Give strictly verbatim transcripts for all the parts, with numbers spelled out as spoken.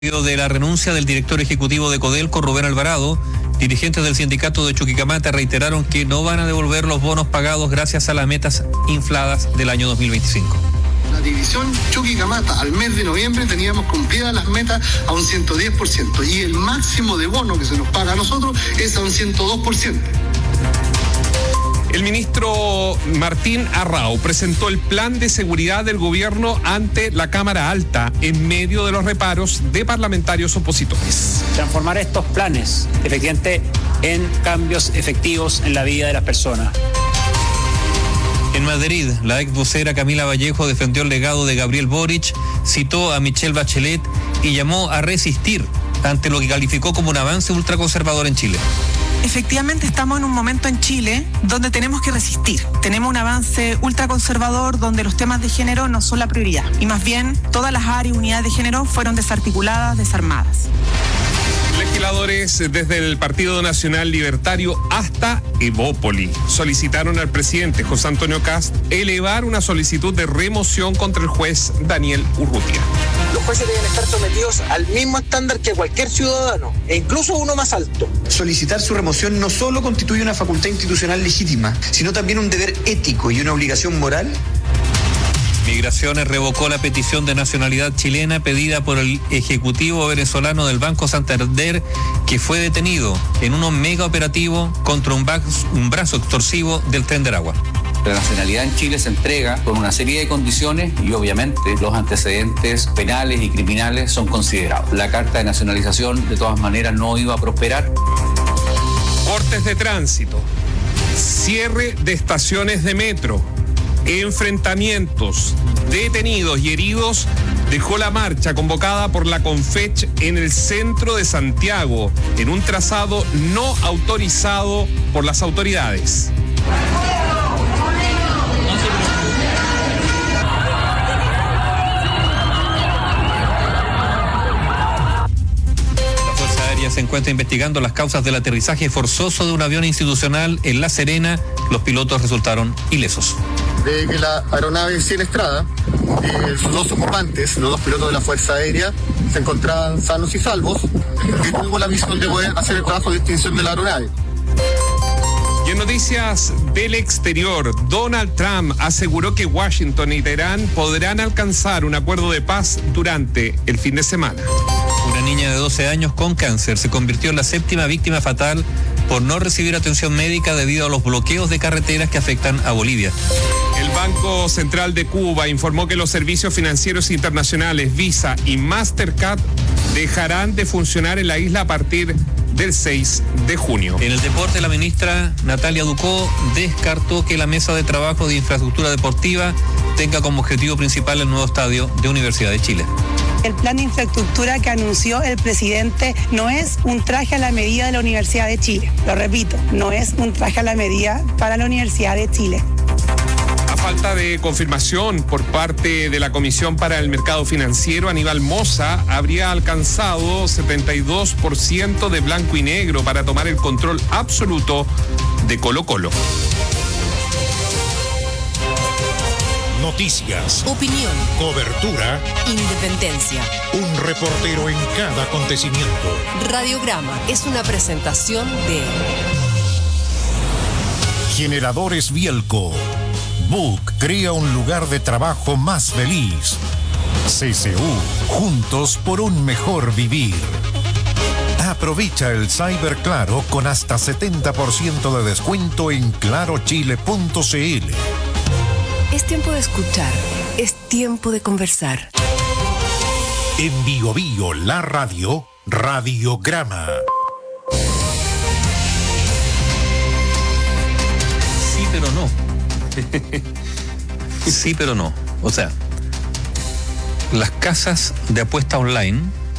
De la renuncia del director ejecutivo de Codelco, Rubén Alvarado, dirigentes del sindicato de Chuquicamata reiteraron que no van a devolver los bonos pagados gracias a las metas infladas del año dos mil veinticinco. La división Chuquicamata, al mes de noviembre teníamos cumplidas las metas a un ciento diez por ciento y el máximo de bono que se nos paga a nosotros es a un ciento dos por ciento. El ministro Martín Arrau presentó el plan de seguridad del gobierno ante la Cámara Alta en medio de los reparos de parlamentarios opositores. Transformar estos planes, efectivamente, en cambios efectivos en la vida de las personas. En Madrid, la ex vocera Camila Vallejo defendió el legado de Gabriel Boric, citó a Michelle Bachelet y llamó a resistir ante lo que calificó como un avance ultraconservador en Chile. Efectivamente estamos en un momento en Chile donde tenemos que resistir. Tenemos un avance ultraconservador donde los temas de género no son la prioridad y más bien todas las áreas y unidades de género fueron desarticuladas, desarmadas. Legisladores desde el Partido Nacional Libertario hasta Evópoli solicitaron al presidente José Antonio Kast elevar una solicitud de remoción contra el juez Daniel Urrutia. Los jueces deben estar sometidos al mismo estándar que cualquier ciudadano, e incluso uno más alto. Solicitar su remoción no solo constituye una facultad institucional legítima, sino también un deber ético y una obligación moral. Migraciones revocó la petición de nacionalidad chilena pedida por el ejecutivo venezolano del Banco Santander, que fue detenido en un mega operativo contra un brazo, un brazo extorsivo del Tren de Aragua. La nacionalidad en Chile se entrega con una serie de condiciones y obviamente los antecedentes penales y criminales son considerados. La carta de nacionalización de todas maneras no iba a prosperar. Cortes de tránsito, cierre de estaciones de metro, enfrentamientos, detenidos y heridos dejó la marcha convocada por la Confech en el centro de Santiago, en un trazado no autorizado por las autoridades. Se encuentra investigando las causas del aterrizaje forzoso de un avión institucional en La Serena. Los pilotos resultaron ilesos. De que la aeronave Ciel-Estrada, eh, sus dos ocupantes, los dos pilotos de la Fuerza Aérea, se encontraban sanos y salvos, que tuvo la misión de poder hacer el trabajo de extinción de la aeronave. Y en noticias del exterior, Donald Trump aseguró que Washington y Teherán podrán alcanzar un acuerdo de paz durante el fin de semana. Una niña de doce años con cáncer se convirtió en la séptima víctima fatal por no recibir atención médica debido a los bloqueos de carreteras que afectan a Bolivia. El Banco Central de Cuba informó que los servicios financieros internacionales Visa y Mastercard dejarán de funcionar en la isla a partir del seis de junio. En el deporte, la ministra Natalia Ducó descartó que la mesa de trabajo de infraestructura deportiva tenga como objetivo principal el nuevo estadio de Universidad de Chile. El plan de infraestructura que anunció el presidente no es un traje a la medida de la Universidad de Chile. Lo repito, no es un traje a la medida para la Universidad de Chile. A falta de confirmación por parte de la Comisión para el Mercado Financiero, Aníbal Mosa habría alcanzado setenta y dos por ciento de blanco y negro para tomar el control absoluto de Colo-Colo. Noticias, opinión, cobertura, independencia. Un reportero en cada acontecimiento. Radiograma es una presentación de Generadores Bielco. Book crea un lugar de trabajo más feliz. C C U, juntos por un mejor vivir. Aprovecha el Cyber Claro con hasta setenta por ciento de descuento en claro chile punto c l. Es tiempo de escuchar, es tiempo de conversar. En Bio Bio, la radio, Radiograma. Sí, pero no. Sí, pero no. O sea, las casas de apuesta online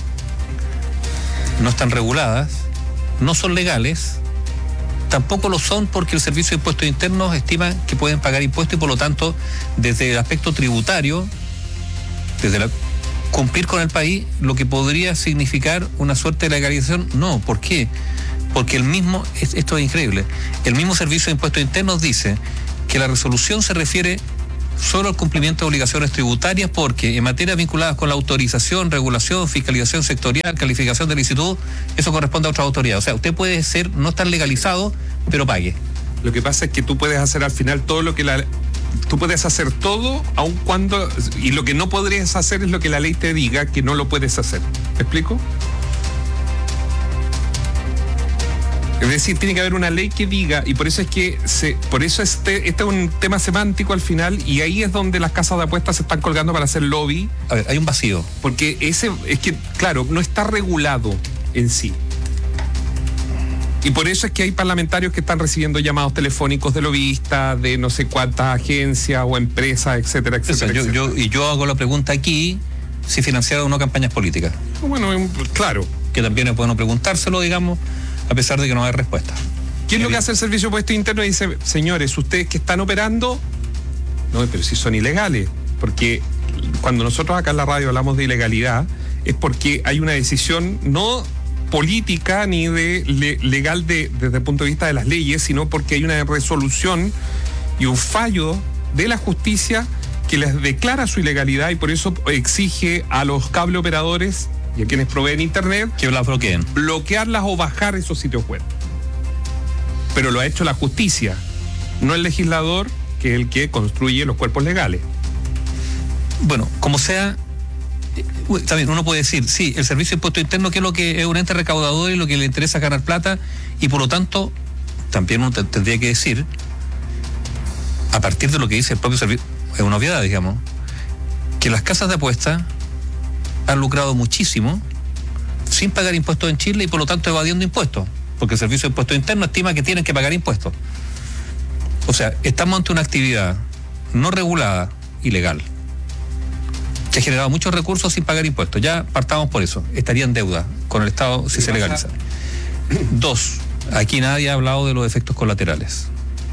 no están reguladas, no son legales. Tampoco lo son porque el Servicio de Impuestos Internos estima que pueden pagar impuestos y por lo tanto, desde el aspecto tributario, desde la, cumplir con el país, lo que podría significar una suerte de legalización, no. ¿Por qué? Porque el mismo, esto es increíble, el mismo Servicio de Impuestos Internos dice que la resolución se refiere solo el cumplimiento de obligaciones tributarias, porque en materias vinculadas con la autorización, regulación, fiscalización sectorial, calificación de licitud, eso corresponde a otra autoridad. O sea, usted puede ser, no estar legalizado, pero pague. Lo que pasa es que tú puedes hacer al final todo lo que la... Tú puedes hacer todo, aun cuando... Y lo que no podrías hacer es lo que la ley te diga que no lo puedes hacer. ¿Me explico? Es decir, tiene que haber una ley que diga, y por eso es que se, por eso este, este es un tema semántico al final, y ahí es donde las casas de apuestas se están colgando para hacer lobby. A ver, hay un vacío. Porque ese, es que, claro, no está regulado en sí. Y por eso es que hay parlamentarios que están recibiendo llamados telefónicos de lobbyistas, de no sé cuántas agencias o empresas, etcétera, etcétera. O sea, yo, etcétera. yo, y yo hago la pregunta aquí, si financiaron o no campañas políticas. Bueno, claro. Que también es bueno preguntárselo, digamos, a pesar de que no hay respuesta. ¿Qué es lo que hace el Servicio de Impuesto Interno? Y dice, señores, ustedes que están operando, no, pero si son ilegales, porque cuando nosotros acá en la radio hablamos de ilegalidad, es porque hay una decisión no política ni de le, legal de, desde el punto de vista de las leyes, sino porque hay una resolución y un fallo de la justicia que les declara su ilegalidad, y por eso exige a los cable operadores y a quienes proveen internet que la bloqueen, bloquearlas o bajar esos sitios web. Pero lo ha hecho la justicia, no el legislador, que es el que construye los cuerpos legales. Bueno, como sea, también uno puede decir, sí, el Servicio de Impuesto Interno, que es lo que es un ente recaudador y lo que le interesa es ganar plata, y por lo tanto también uno t- tendría que decir, a partir de lo que dice el propio servicio, es una obviedad, digamos, que las casas de apuestas han lucrado muchísimo sin pagar impuestos en Chile y por lo tanto evadiendo impuestos, porque el Servicio de Impuesto Interno estima que tienen que pagar impuestos. O sea, estamos ante una actividad no regulada, ilegal, que ha generado muchos recursos sin pagar impuestos. Ya partamos por eso. Estaría en deuda con el Estado si se legaliza. Dos, aquí nadie ha hablado de los efectos colaterales.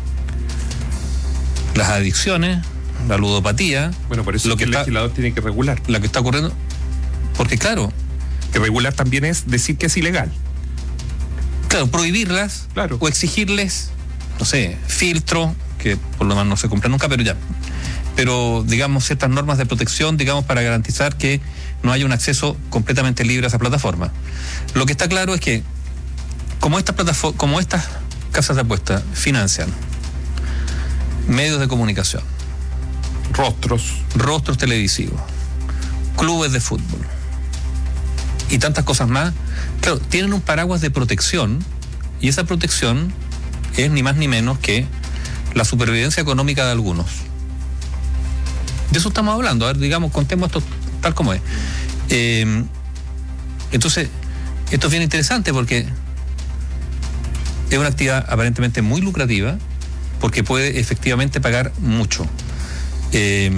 Las adicciones, la ludopatía. Bueno, por eso lo que el está, legislador tiene que regular. Lo que está ocurriendo. Porque claro. Que regular también es decir que es ilegal. Claro, prohibirlas. Claro. O exigirles, no sé, filtro, que por lo menos no se cumple nunca, pero ya. Pero, digamos, ciertas normas de protección, digamos, para garantizar que no haya un acceso completamente libre a esa plataforma. Lo que está claro es que, como estas plataformas, como estas casas de apuestas financian medios de comunicación, rostros, rostros televisivos, clubes de fútbol y tantas cosas más, claro, tienen un paraguas de protección, y esa protección es ni más ni menos que la supervivencia económica de algunos. De eso estamos hablando. A ver, digamos, contemos esto tal como es. Eh, entonces, esto es bien interesante porque es una actividad aparentemente muy lucrativa, porque puede efectivamente pagar mucho. Eh,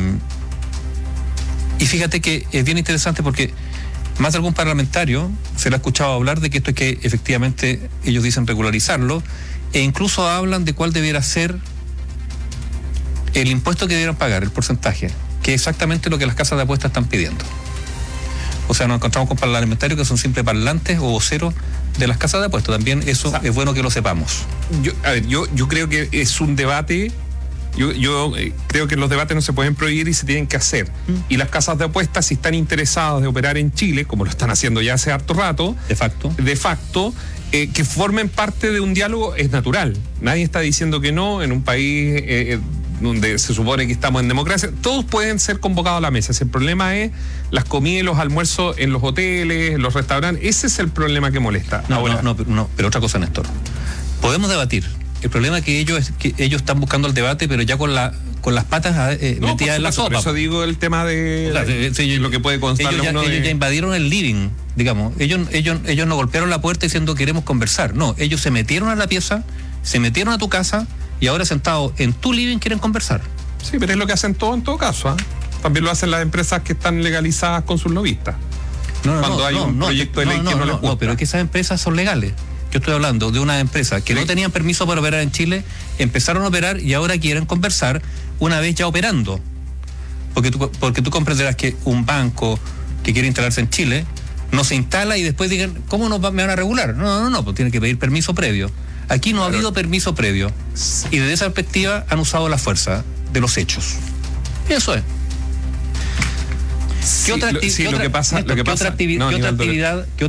y fíjate que es bien interesante porque más de algún parlamentario se le ha escuchado hablar de que esto hay que efectivamente, ellos dicen, regularizarlo, e incluso hablan de cuál debiera ser el impuesto que debieran pagar, el porcentaje, que es exactamente lo que las casas de apuestas están pidiendo. O sea, nos encontramos con parlamentarios que son simples parlantes o voceros de las casas de apuestas. También eso, o sea, es bueno que lo sepamos. Yo, a ver, yo, yo creo que es un debate. Yo, yo eh, creo que los debates no se pueden prohibir y se tienen que hacer. Mm. Y las casas de apuestas, si están interesadas de operar en Chile, como lo están haciendo ya hace harto rato, de facto, de facto, eh, que formen parte de un diálogo es natural. Nadie está diciendo que no en un país eh, donde se supone que estamos en democracia. Todos pueden ser convocados a la mesa. El problema es las comidas y los almuerzos en los hoteles, en los restaurantes. Ese es el problema que molesta. No, Ahora, no, no, no, pero otra cosa, Néstor. Podemos debatir. El problema es que ellos es que ellos están buscando el debate, pero ya con la con las patas eh, no, metidas en la sopa. Por eso digo el tema de, o sea, de, sí, de lo que puede constar. Ellos, ya, uno ellos de... ya invadieron el living, digamos. Ellos, ellos, ellos no golpearon la puerta diciendo queremos conversar. No, ellos se metieron a la pieza, se metieron a tu casa y ahora sentados en tu living quieren conversar. Sí, pero es lo que hacen todos en todo caso. ¿eh? También lo hacen las empresas que están legalizadas con sus lobistas. No, no, Cuando no, hay no, un no, proyecto de ley no, que no, no les gusta. No, pero es que esas empresas son legales. Yo estoy hablando de una empresa que sí. no tenían permiso para operar en Chile, empezaron a operar y ahora quieren conversar una vez ya operando. Porque tú, porque tú comprenderás que un banco que quiere instalarse en Chile no se instala y después digan, ¿cómo nos va, me van a regular? No, no, no, pues tiene que pedir permiso previo. Aquí no claro. ha habido permiso previo. Y desde esa perspectiva han usado la fuerza de los hechos. Eso es. ¿Qué Sí, otra, lo, acti- sí, qué lo otra- que pasa, Néstor, lo que ¿qué pasa, otra, activi- no, qué otra Aníbal, lo que- actividad, qué